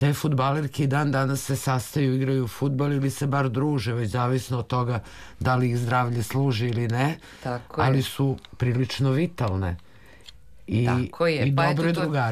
te fudbalerke i dan danas se sastaju, igraju fudbal ili se bar druže, već zavisno od toga da li ih zdravlje služi ili ne, ali su prilično vitalne i dobre drugari.